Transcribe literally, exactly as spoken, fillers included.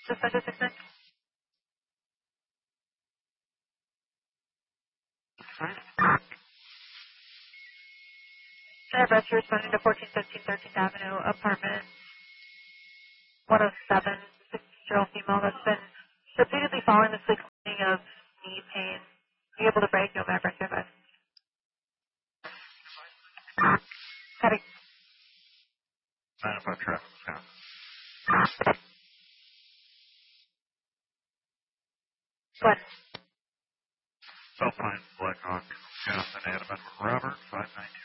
Suspended six nine. Right. Airbus, you're responding to fourteen fifteen thirteenth Avenue, apartment one oh seven, six-year-old female that's been repeatedly following the complaining of knee pain. Are you able to break? No matter break advice. Heading. nine oh five traffic, Scott. What? Alpine, Blackhawk, Jonathan, Adam, Edward, Robert, five nine two.